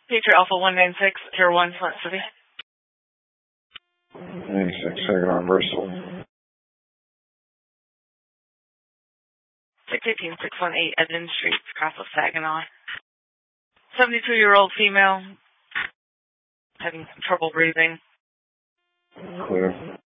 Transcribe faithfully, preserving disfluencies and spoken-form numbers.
Patriot Alpha one nine six, Tier one, Flint City. ninety-six, Saginaw, Bristol. six eighteen six one eight Edmund Street, Scottsdale, Saginaw. seventy-two-year-old female, having some trouble breathing. Clear.